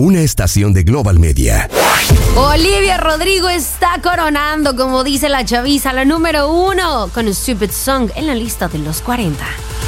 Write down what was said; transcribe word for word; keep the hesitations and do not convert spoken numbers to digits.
una estación de Global Media. Olivia Rodrigo está coronando, como dice la chaviza, la número uno con Stupid Song en la lista de los cuarenta.